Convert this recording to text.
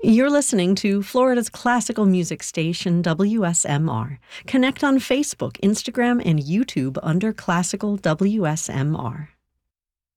You're listening to Florida's classical music station, WSMR. Connect on Facebook, Instagram, and YouTube under Classical WSMR.